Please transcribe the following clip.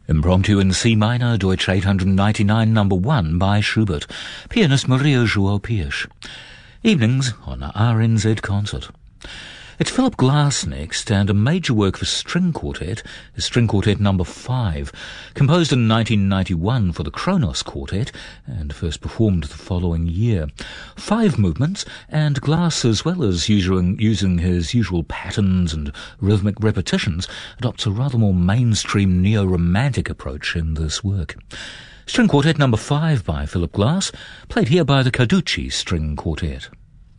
Impromptu in C minor, Deutsch 899, number 1 by Schubert, pianist Maria João Pires. Evenings on RNZ Concert. It's Philip Glass next, and a major work for string quartet is String Quartet number 5, composed in 1991 for the Kronos Quartet and first performed the following year. 5 movements, and Glass, as well as using his usual patterns and rhythmic repetitions, adopts a rather more mainstream neo-romantic approach in this work. String Quartet number 5 by Philip Glass, played here by the Carducci String Quartet.